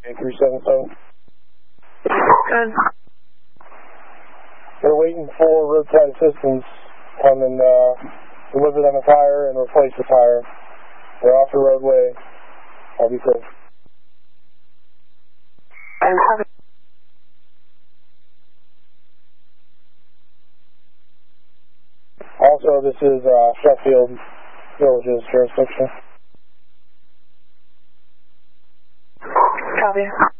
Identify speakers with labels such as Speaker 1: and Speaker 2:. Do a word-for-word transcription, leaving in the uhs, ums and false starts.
Speaker 1: three seven seven.
Speaker 2: Good.
Speaker 1: We're waiting for roadside assistance to come and uh, deliver them a tire and replace the tire. They're off the roadway. I'll be safe.
Speaker 2: And copy.
Speaker 1: Also, this is uh, Sheffield Village's jurisdiction.
Speaker 2: Copy.